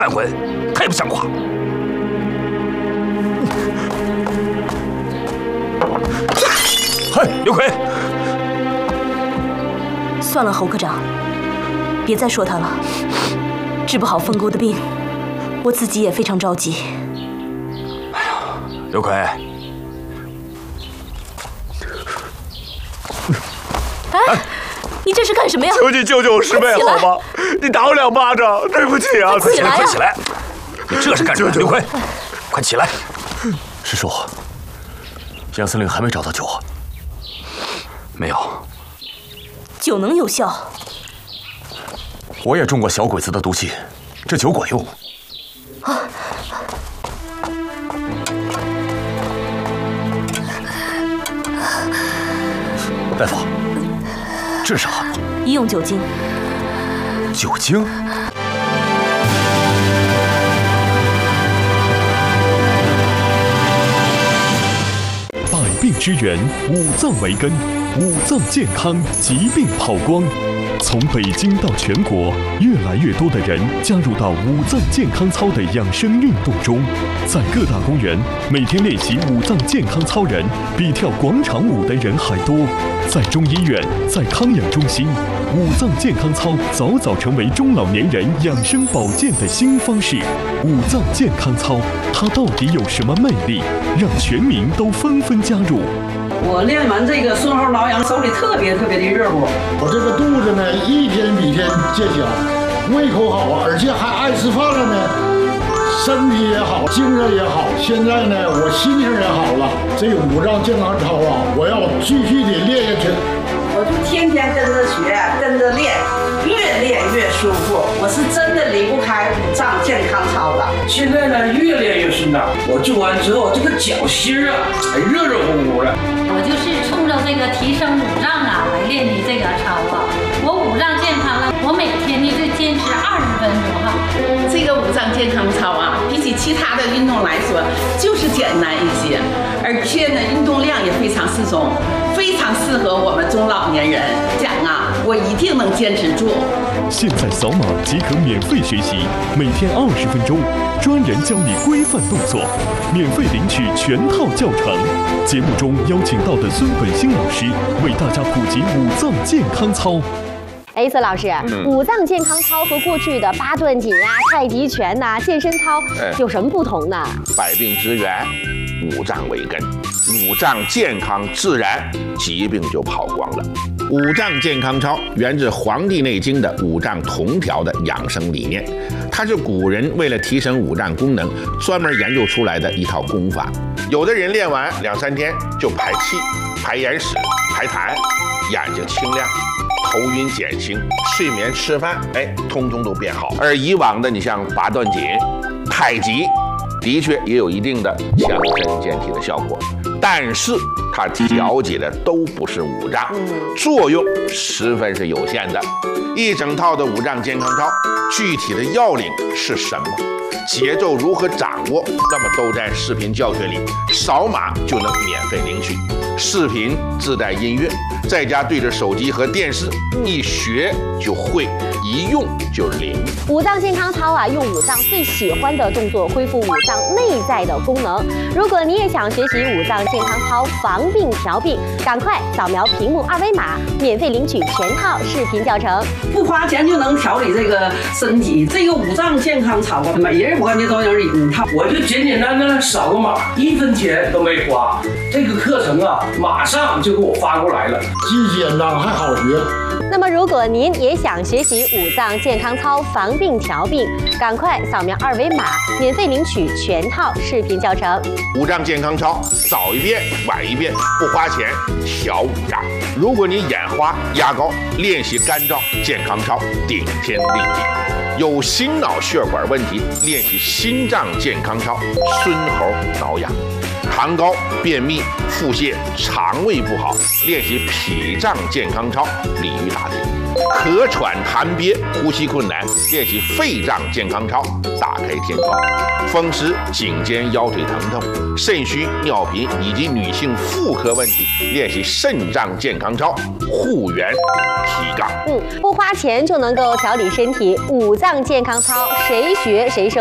安魂，太不像话！嗨，刘奎， 算了，侯科长，别再说他了。治不好凤姑的病，我自己也非常着急。 哎呀，刘奎， 哎，你这是干什么呀？ 求你救救我师妹好吗？你打我2巴掌，对不起啊！ 快起来， 快起来！你这是干什么？刘奎，快起来！ 师叔，杨司令还没找到酒啊？ 没有。 酒能有效？ 我也中过小鬼子的毒气，这酒管用。 啊！ 大夫，这是啥？ 医用酒精。 酒精？ 百病之源，五脏为根，五脏健康，疾病跑光。从北京到全国，越来越多的人加入到五脏健康操的养生运动中。在各大公园，每天练习五脏健康操人比跳广场舞的人还多。在中医院，在康养中心，五脏健康操早早成为中老年人养生保健的新方式。五脏健康操，它到底有什么魅力，让全民都纷纷加入？ 我练完这个顺后挠痒，手里特别的热乎。 我这个肚子呢，一天比一天见小，胃口好，而且还爱吃饭了呢，身体也好，精神也好。现在呢，我心情也好了。这个五脏健康操啊，我要继续的练下去。 我就天天跟着学，跟着练，越练越舒服。我是真的离不开五脏健康操的。 现在呢，越练越顺当。我做完之后，这个脚心啊，还热热乎乎的。 我就是冲着这个提升五脏啊来练的这个操啊。我五脏健康了，我每天呢就坚持20分钟哈。 这个五脏健康操啊，比起其他的运动来说，就是简单一些，而且呢，运动量也非常适中。非常适合我们中老年人，讲啊，我一定能坚持住。 现在扫码即可免费学习，每天20分钟，专人教你规范动作，免费领取全套教程。节目中邀请到的孙本兴老师为大家普及五脏健康操。 孙老师，五脏健康操和过去的8段锦啊、太极拳呐、健身操有什么不同呢？ 百病之源，五脏为根，五脏健康自然，疾病就跑光了。五脏健康操源自《黄帝内经》的五脏同调的养生理念，它是古人为了提升五脏功能专门研究出来的一套功法。有的人练完2、3天就排气、排眼屎、排痰，眼睛清亮，头晕减轻，睡眠吃饭，通通都变好。而以往的你像8段锦、太极，的确也有一定的强身健体的效果，但是它调节的都不是五脏，作用十分是有限的。一整套的五脏健康操，具体的要领是什么？节奏如何掌握？那么都在视频教学里，扫码就能免费领取。视频自带音乐，在家对着手机和电视，一学就会，一用就灵。 五脏健康操啊，用五脏最喜欢的动作恢复五脏内在的功能。如果你也想学习五脏健康操防病调病，赶快扫描屏幕2维码，免费领取全套视频教程， 不花钱就能调理这个身体。这个五脏健康操，每人我感觉都有一套。 我就简简单单扫个码，1分钱都没花。这个课程啊，马上就给我发过来了， 既简单还好学。 那么，如果您也想学习五脏健康操防病调病，赶快扫描2维码，免费领取全套视频教程。 五脏健康操，早一遍晚一遍，不花钱调五脏。如果你眼花压高，练习肝脏健康操，顶天立地。有心脑血管问题，练习心脏健康操，孙猴挠痒。糖高、便秘、腹泻、肠胃不好，练习脾脏健康操，鲤鱼打挺。 咳喘痰憋、呼吸困难，练习肺脏健康操，打开天窗；风湿、颈肩、腰腿疼痛、肾虚、尿频以及女性妇科问题，练习肾脏健康操，护元提杠。 不花钱就能够调理身体，五脏健康操谁学谁受。